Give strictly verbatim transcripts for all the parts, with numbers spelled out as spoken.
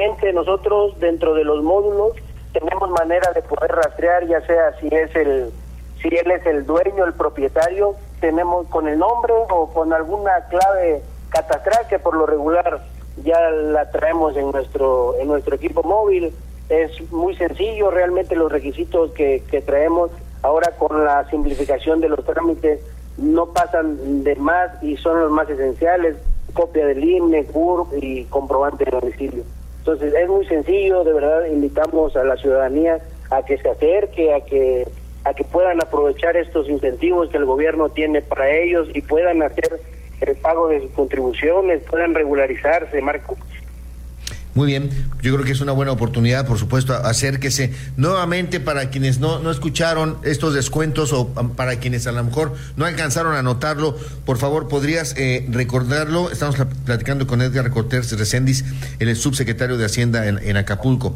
Obviamente nosotros dentro de los módulos tenemos manera de poder rastrear, ya sea si es el, si él es el dueño, el propietario, tenemos con el nombre o con alguna clave catastral que por lo regular ya la traemos en nuestro, en nuestro equipo móvil. Es muy sencillo realmente los requisitos que, que traemos ahora con la simplificación de los trámites no pasan de más y son los más esenciales, copia del I N E, C U R P y comprobante de domicilio. Entonces es muy sencillo, de verdad invitamos a la ciudadanía a que se acerque, a que a que puedan aprovechar estos incentivos que el gobierno tiene para ellos y puedan hacer el pago de sus contribuciones, puedan regularizarse, Marco. Muy bien, yo creo que es una buena oportunidad, por supuesto, acérquese nuevamente para quienes no, no escucharon estos descuentos o para quienes a lo mejor no alcanzaron a notarlo, por favor, ¿podrías eh, recordarlo? Estamos platicando con Edgar Cortés Recendis, el subsecretario de Hacienda en, en Acapulco.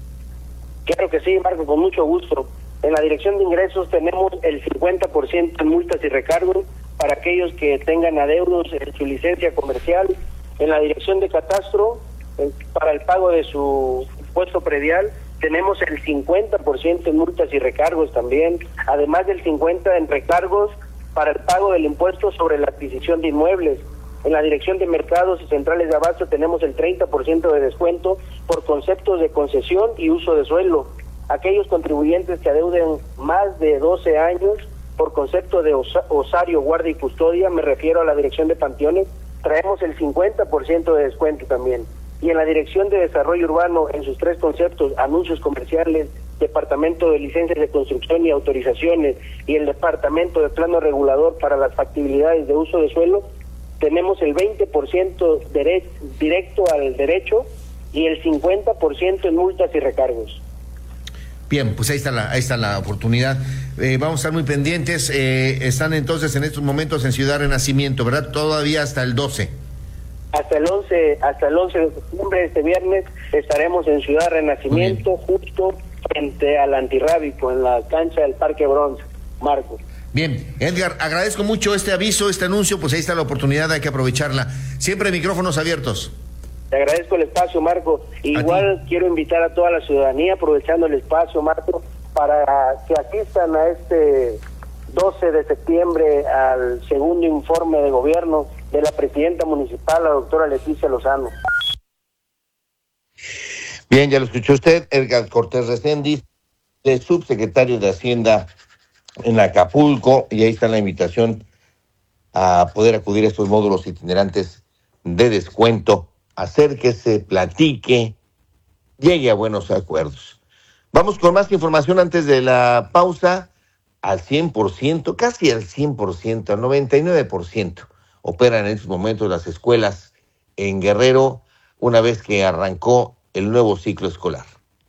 Claro que sí, Marco, con mucho gusto. En la Dirección de Ingresos tenemos el cincuenta por ciento en multas y recargos para aquellos que tengan adeudos en su licencia comercial. En la Dirección de Catastro, para el pago de su impuesto predial, tenemos el cincuenta por ciento en multas y recargos también, además del cincuenta por ciento en recargos para el pago del impuesto sobre la adquisición de inmuebles. En la Dirección de Mercados y Centrales de Abasto tenemos el treinta por ciento de descuento por conceptos de concesión y uso de suelo. Aquellos contribuyentes que adeuden más de doce años por concepto de osa, osario, guardia y custodia, me refiero a la Dirección de Panteones, traemos el cincuenta por ciento de descuento también. Y en la Dirección de Desarrollo Urbano, en sus tres conceptos, anuncios comerciales, Departamento de Licencias de Construcción y Autorizaciones y el Departamento de Plano Regulador para las factibilidades de uso de suelo, tenemos el veinte por ciento dere- directo al derecho y el cincuenta por ciento en multas y recargos. Bien, pues ahí está la, ahí está la oportunidad. Eh, vamos a estar muy pendientes. Eh, están entonces en estos momentos en Ciudad Renacimiento, ¿verdad? Todavía hasta el doce. Hasta el once, hasta el once de septiembre, este viernes, estaremos en Ciudad Renacimiento, justo frente al antirrábico, en la cancha del Parque Bronce, Marco. Bien, Edgar, agradezco mucho este aviso, este anuncio, pues ahí está la oportunidad, hay que aprovecharla. Siempre micrófonos abiertos. Te agradezco el espacio, Marco. Igual quiero invitar a toda la ciudadanía, aprovechando el espacio, Marco, para que asistan a este doce de septiembre al segundo informe de gobierno de la presidenta municipal, la doctora Leticia Lozano. Bien, ya lo escuchó usted, Edgar Cortés Recendis, el subsecretario de Hacienda en Acapulco, y ahí está la invitación a poder acudir a estos módulos itinerantes de descuento. Acérquese, platique, llegue a buenos acuerdos. Vamos con más información antes de la pausa. Al cien por ciento, casi al cien por ciento, al noventa y nueve por ciento operan en estos momentos las escuelas en Guerrero una vez que arrancó el nuevo ciclo escolar.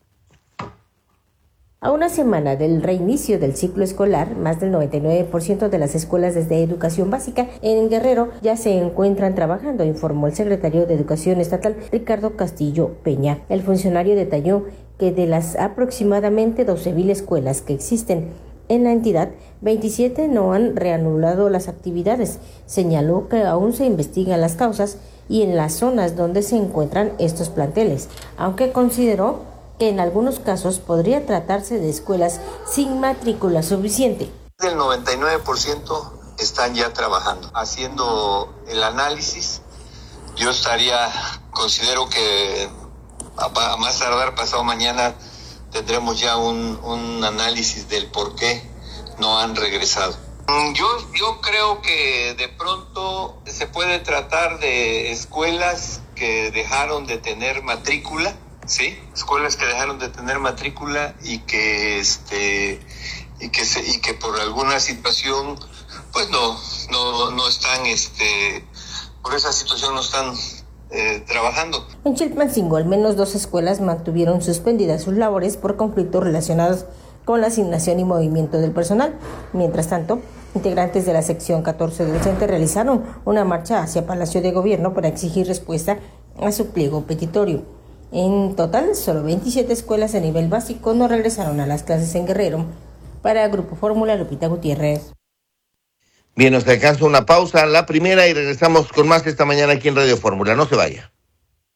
A una semana del reinicio del ciclo escolar, más del noventa y nueve por ciento de las escuelas desde educación básica en Guerrero ya se encuentran trabajando, informó el secretario de Educación Estatal, Ricardo Castillo Peña. El funcionario detalló que de las aproximadamente doce mil escuelas que existen en la entidad, veintisiete no han reanudado las actividades. Señaló que aún se investigan las causas y en las zonas donde se encuentran estos planteles, aunque consideró que en algunos casos podría tratarse de escuelas sin matrícula suficiente. El noventa y nueve por ciento están ya trabajando, haciendo el análisis. Yo estaría, considero que a, a más tardar pasado mañana tendremos ya un, un análisis del por qué no han regresado. Yo, yo creo que de pronto se puede tratar de escuelas que dejaron de tener matrícula, ¿sí? Escuelas que dejaron de tener matrícula y que este y que se, y que por alguna situación pues no no no están este por esa situación no están eh, trabajando. En Chilpancingo, al menos dos escuelas mantuvieron suspendidas sus labores por conflictos relacionados con la asignación y movimiento del personal. Mientras tanto, integrantes de la sección catorce del CENTE realizaron una marcha hacia Palacio de Gobierno para exigir respuesta a su pliego petitorio. En total, solo veintisiete escuelas a nivel básico no regresaron a las clases en Guerrero. Para Grupo Fórmula, Lupita Gutiérrez. Bien, nos alcanza una pausa, la primera, y regresamos con más esta mañana aquí en Radio Fórmula. No se vaya.